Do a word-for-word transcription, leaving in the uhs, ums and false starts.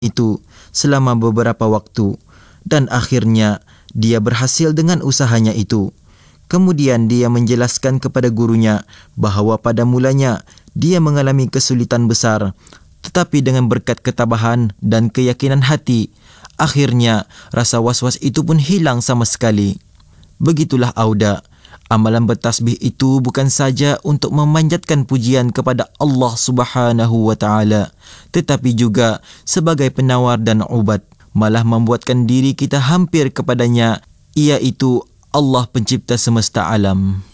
itu selama beberapa waktu dan akhirnya dia berhasil dengan usahanya itu. Kemudian dia menjelaskan kepada gurunya bahawa pada mulanya dia mengalami kesulitan besar, tetapi dengan berkat ketabahan dan keyakinan hati, akhirnya rasa was-was itu pun hilang sama sekali. Begitulah Auda, amalan bertasbih itu bukan saja untuk memanjatkan pujian kepada Allah Subhanahu wa taala, tetapi juga sebagai penawar dan ubat, malah membuatkan diri kita hampir kepadanya, iaitu Allah pencipta semesta alam.